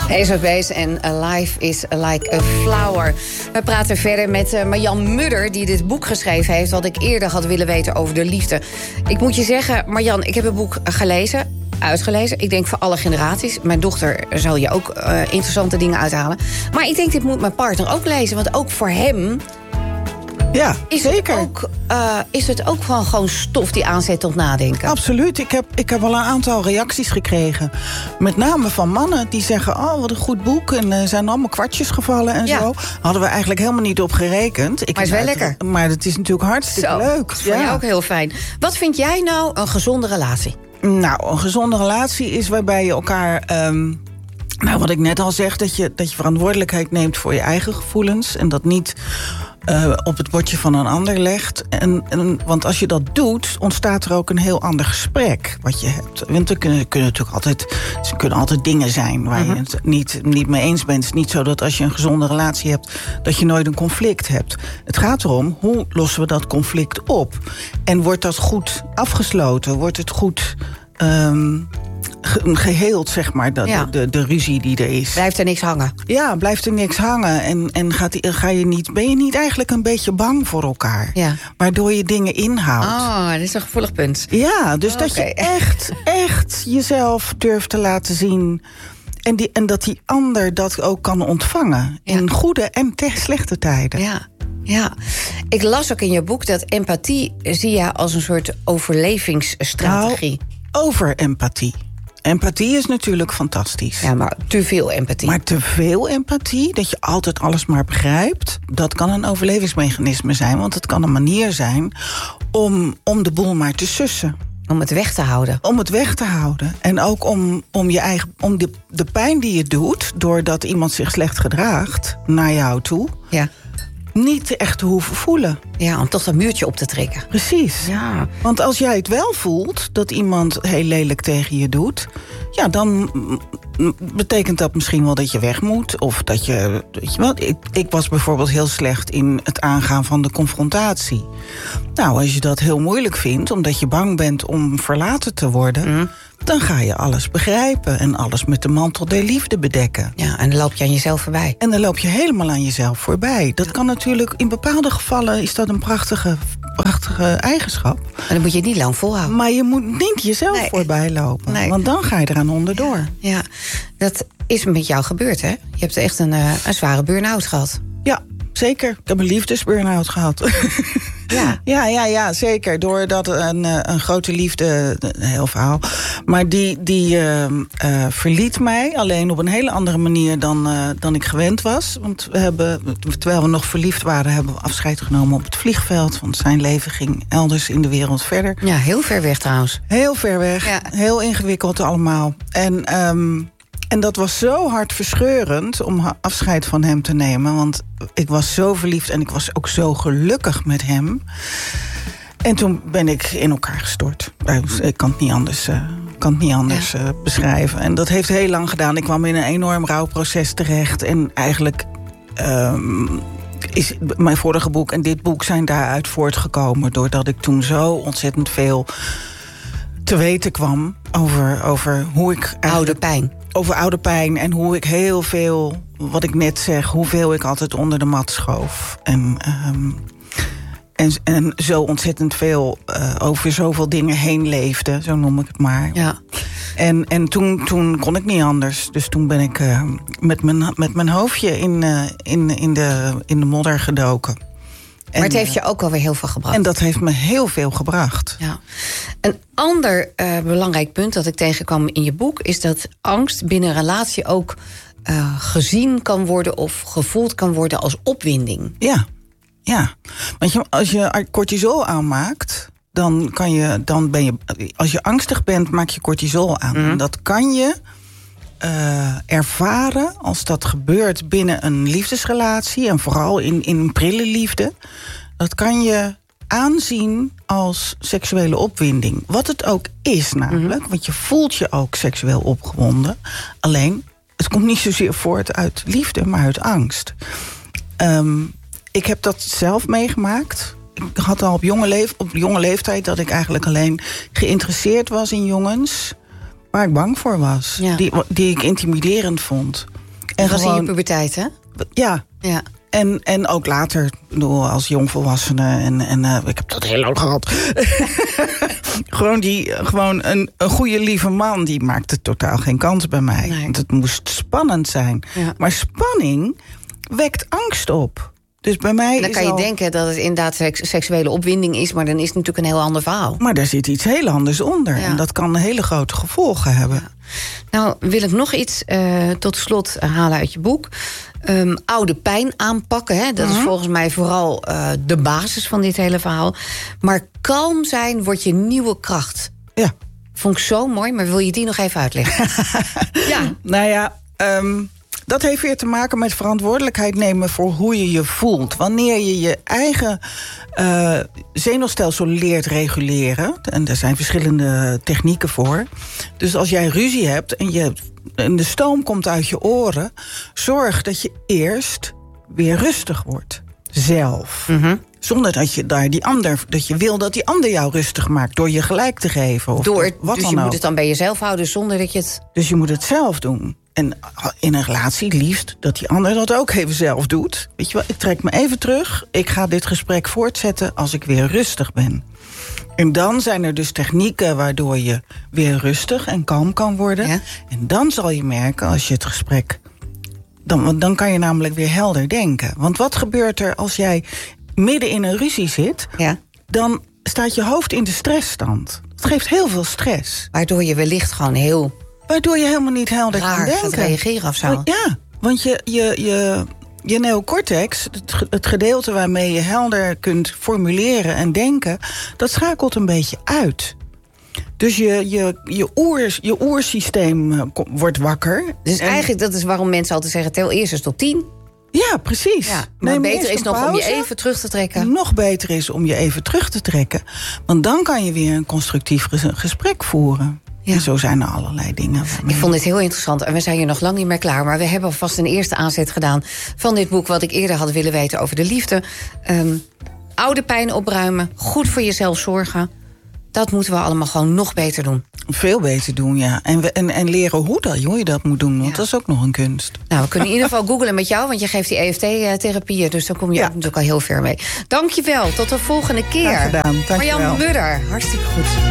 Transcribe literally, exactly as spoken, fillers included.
Ace of Base en Life is like a flower. We praten verder met uh, Marjan Mudder, die dit boek geschreven heeft, wat ik eerder had willen weten over de liefde. Ik moet je zeggen, Marjan, ik heb het boek gelezen, uitgelezen. Ik denk voor alle generaties. Mijn dochter zal je ook uh, interessante dingen uithalen. Maar ik denk, dit moet mijn partner ook lezen, want ook voor hem... Ja, is zeker. Het ook, uh, is het ook gewoon, gewoon stof die aanzet tot nadenken? Absoluut. Ik heb, ik heb al een aantal reacties gekregen. Met name van mannen die zeggen... oh, wat een goed boek en er uh, zijn allemaal kwartjes gevallen en ja. zo. Hadden we eigenlijk helemaal niet op gerekend. Ik maar het is wel lekker. Maar het is natuurlijk hartstikke zo, leuk. Dat is voor ja. jou ook heel fijn. Wat vind jij nou een gezonde relatie? Nou, een gezonde relatie is waarbij je elkaar... Um, nou, wat ik net al zeg, dat je, dat je verantwoordelijkheid neemt voor je eigen gevoelens... en dat niet... Uh, op het bordje van een ander legt. En, en, want als je dat doet, ontstaat er ook een heel ander gesprek wat je hebt. Want er kunnen, kunnen natuurlijk altijd, er kunnen altijd dingen zijn waar uh-huh. je het niet, niet mee eens bent. Het is niet zo dat als je een gezonde relatie hebt, dat je nooit een conflict hebt. Het gaat erom, hoe lossen we dat conflict op? En wordt dat goed afgesloten? Wordt het goed... Um, geheeld, zeg maar, de, ja. de, de, de ruzie die er is. Blijft er niks hangen? Ja, blijft er niks hangen. En, en gaat, ga je niet, ben je niet eigenlijk een beetje bang voor elkaar? Ja. Waardoor je dingen inhoudt. Oh, dat is een gevoelig punt. Ja, dus oh, dat okay. je echt, echt jezelf durft te laten zien... En, die, en dat die ander dat ook kan ontvangen. Ja. In goede en te slechte tijden. Ja. Ja, ik las ook in je boek dat empathie zie je als een soort overlevingsstrategie. Nou, over empathie. Empathie is natuurlijk fantastisch. Ja, maar te veel empathie. Maar te veel empathie, dat je altijd alles maar begrijpt... dat kan een overlevingsmechanisme zijn. Want het kan een manier zijn om, om de boel maar te sussen. Om het weg te houden. Om het weg te houden. En ook om, om, je eigen, om de, de pijn die je doet... doordat iemand zich slecht gedraagt naar jou toe... Ja. niet echt te hoeven voelen. Ja, om toch dat muurtje op te trekken. Precies. Ja. Want als jij het wel voelt, dat iemand heel lelijk tegen je doet... ja, dan betekent dat misschien wel dat je weg moet. Of dat je... Weet je wat, ik, ik was bijvoorbeeld heel slecht in het aangaan van de confrontatie. Nou, als je dat heel moeilijk vindt, omdat je bang bent om verlaten te worden... Mm. dan ga je alles begrijpen en alles met de mantel der liefde bedekken. Ja, en dan loop je aan jezelf voorbij. En dan loop je helemaal aan jezelf voorbij. Dat kan natuurlijk, in bepaalde gevallen is dat een prachtige, prachtige eigenschap. En dan moet je het niet lang volhouden. Maar je moet niet jezelf nee. voorbij lopen. Nee. Want dan ga je eraan onderdoor. Ja, ja, dat is met jou gebeurd, hè? Je hebt echt een, uh, een zware burn-out gehad. Ja, zeker. Ik heb een liefdesburn-out gehad. Ja. ja, ja, ja, zeker. Doordat een, een grote liefde, een heel verhaal... maar die, die uh, uh, verliet mij, alleen op een hele andere manier dan, uh, dan ik gewend was. Want we hebben, terwijl we nog verliefd waren... hebben we afscheid genomen op het vliegveld. Want zijn leven ging elders in de wereld verder. Ja, heel ver weg trouwens. Heel ver weg. Ja. Heel ingewikkeld allemaal. En... Um, En dat was zo hartverscheurend om afscheid van hem te nemen. Want ik was zo verliefd en ik was ook zo gelukkig met hem. En toen ben ik in elkaar gestort. Ik kan het niet anders, uh, kan het niet anders uh, beschrijven. En dat heeft heel lang gedaan. Ik kwam in een enorm rouwproces terecht. En eigenlijk um, is mijn vorige boek en dit boek zijn daaruit voortgekomen. Doordat ik toen zo ontzettend veel te weten kwam over, over hoe ik... Oude pijn. Over oude pijn en hoe ik heel veel, wat ik net zeg... hoeveel ik altijd onder de mat schoof. En, um, en, en zo ontzettend veel uh, over zoveel dingen heen leefde, zo noem ik het maar. Ja. En, en toen, toen kon ik niet anders. Dus toen ben ik uh, met, mijn, met mijn hoofdje in, uh, in, in, de, in de modder gedoken. Maar het heeft je ook alweer heel veel gebracht. En dat heeft me heel veel gebracht. Ja. Een ander uh, belangrijk punt dat ik tegenkwam in je boek... is dat angst binnen een relatie ook uh, gezien kan worden... of gevoeld kan worden als opwinding. Ja, ja. Want je, als je cortisol aanmaakt... dan kan je, dan ben je... Als je angstig bent, maak je cortisol aan. Mm-hmm. En dat kan je... Uh, ervaren als dat gebeurt binnen een liefdesrelatie... en vooral in, in een prille liefde... dat kan je aanzien als seksuele opwinding. Wat het ook is namelijk, mm-hmm. want je voelt je ook seksueel opgewonden. Alleen, het komt niet zozeer voort uit liefde, maar uit angst. Um, ik heb dat zelf meegemaakt... Ik had al op jonge, leef, op jonge leeftijd dat ik eigenlijk alleen geïnteresseerd was in jongens... waar ik bang voor was, ja. die, die ik intimiderend vond. Dat was in je puberteit, hè? Ja. Ja. En, en ook later, ik bedoel, als jongvolwassene. En, en uh, ik heb dat heel lang gehad. gewoon die, gewoon een, een goede lieve man, die maakte totaal geen kans bij mij. Nee. Want het moest spannend zijn. Ja. Maar spanning wekt angst op. Dus bij mij en dan is kan je al... denken dat het inderdaad seks- seksuele opwinding is, maar dan is het natuurlijk een heel ander verhaal. Maar daar zit iets heel anders onder. Ja. En dat kan hele grote gevolgen hebben. Ja. Nou, wil ik nog iets uh, tot slot halen uit je boek. Um, oude pijn aanpakken, hè? Dat Mm-hmm. is volgens mij vooral uh, de basis van dit hele verhaal. Maar kalm zijn wordt je nieuwe kracht. Ja. Vond ik zo mooi, maar wil je die nog even uitleggen? ja. Nou ja, um, dat heeft weer te maken met verantwoordelijkheid nemen voor hoe je je voelt. Wanneer je je eigen uh, zenuwstelsel leert reguleren. En er zijn verschillende technieken voor. Dus als jij ruzie hebt en, je, en de stoom komt uit je oren, zorg dat je eerst weer rustig wordt. Zelf. Mm-hmm. Zonder dat je daar die ander, dat je wil dat die ander jou rustig maakt door je gelijk te geven. Of Door, wat dus dan je ook. moet het dan bij jezelf houden zonder dat je het... Dus je moet het zelf doen. En in een relatie liefst dat die ander dat ook even zelf doet. Weet je wel, ik trek me even terug. Ik ga dit gesprek voortzetten als ik weer rustig ben. En dan zijn er dus technieken waardoor je weer rustig en kalm kan worden. Ja. En dan zal je merken als je het gesprek... Dan, dan kan je namelijk weer helder denken. Want wat gebeurt er als jij midden in een ruzie zit? Ja. Dan staat je hoofd in de stressstand. Dat geeft heel veel stress. Waardoor je wellicht gewoon heel Waardoor je helemaal niet helder kan raar denken. gaat reageren of zo. Ja, want je, je, je, je neocortex, het, het gedeelte waarmee je helder kunt formuleren en denken, dat schakelt een beetje uit. Dus je, je, je, oer, je oersysteem wordt wakker. Dus en, eigenlijk, dat is waarom mensen altijd zeggen, tel eerst eens tot tien. Ja, precies. Ja, maar Neem beter eerst is een nog om je pauze. even terug te trekken. Nog beter is om je even terug te trekken. Want dan kan je weer een constructief ges- gesprek voeren. Ja. En zo zijn er allerlei dingen. Ik vond dit heel interessant en we zijn hier nog lang niet meer klaar. Maar we hebben alvast een eerste aanzet gedaan van dit boek, wat ik eerder had willen weten over de liefde. Um, oude pijn opruimen, goed voor jezelf zorgen. Dat moeten we allemaal gewoon nog beter doen. Veel beter doen, ja. En, we, en, en leren hoe, dat, hoe je dat moet doen, want Ja. dat is ook nog een kunst. Nou, we kunnen in ieder geval googlen met jou, want je geeft die E F T-therapieën. Dus dan kom je Ja. ook natuurlijk al heel ver mee. Dank je wel, tot de volgende keer. Graag gedaan, dank je Marjan wel. Mudder, hartstikke goed.